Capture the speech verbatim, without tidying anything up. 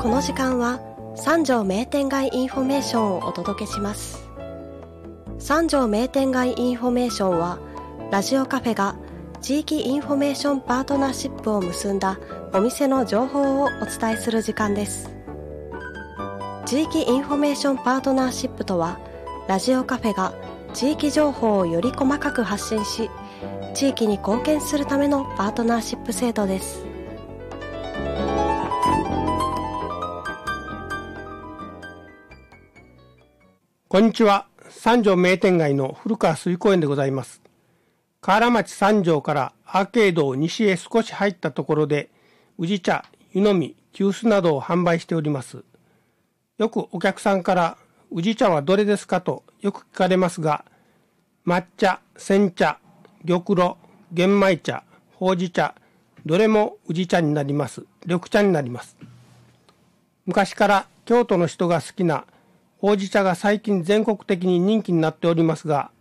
この時間は三条名店街インフォメーションをお届けします。三条名店街インフォメーションはラジオカフェが地域インフォメーションパートナーシップを結んだお店の情報をお伝えする時間です。地域インフォメーションパートナーシップとは、ラジオカフェが地域情報をより細かく発信し、地域に貢献するためのパートナーシップ制度です。 こんにちは。三条名店街の古川水公園でございます。河原町三条からアーケードを西へ少し入ったところで、宇治茶、湯飲み、急須などを販売しております。よくお客さんから宇治茶はどれですかとよく聞かれますが、抹茶、煎茶、玉露、玄米茶、ほうじ茶、どれも宇治茶になります。緑茶になります。昔から京都の人が好きなほうじ茶が最近全国的に人気になっておりますが、